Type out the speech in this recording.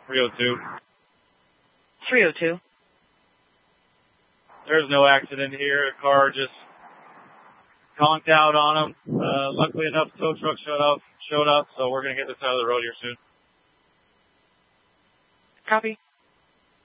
302. 302. There's no accident here. A car just conked out on him. Luckily enough, tow truck showed up, so we're going to get this out of the road here soon. Copy.